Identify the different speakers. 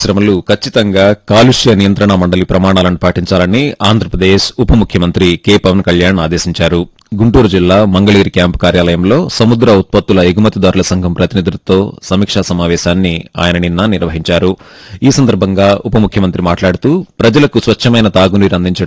Speaker 1: పరిశ్రమలు ఖచ్చితంగా కాలుష్య నియంత్రణ మండలి ప్రమాణాలను పాటించాలని ఆంధ్రప్రదేశ్ ఉప ముఖ్యమంత్రి కె పవన్ కళ్యాణ్ ఆదేశించారు. గుంటూరు జిల్లా మంగళగిరి క్యాంపు కార్యాలయంలో సముద్ర ఉత్పత్తుల ఎగుమతిదారుల సంఘం ప్రతినిధులతో సమీక్షా సమావేశాన్ని ఆయన నిన్న నిర్వహించారు. ఈ సందర్భంగా ఉప ముఖ్యమంత్రి మాట్లాడుతూ ప్రజలకు స్వచ్ఛమైన తాగునీరు అందించడం